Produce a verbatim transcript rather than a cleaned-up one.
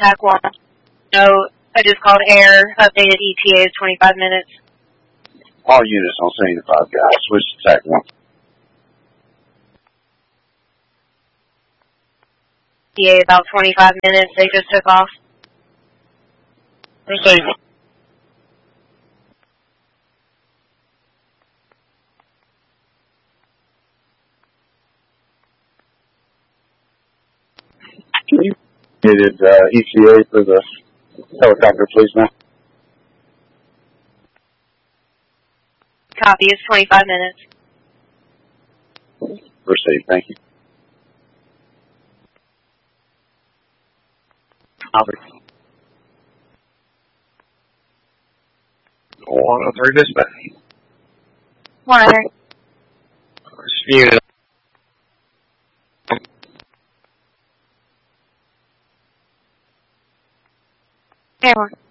TAC one. No, I just called air. Updated E T A is twenty-five minutes. All units on seventy-five guys. Switch to TAC one. E T A about twenty-five minutes. They just took off. Receive. Can you needed uh, E T A for the helicopter, please, ma'am? Copy. It's twenty-five minutes. Received. Thank you. Copy. One oh three dispatch. One other. Unit. Air one.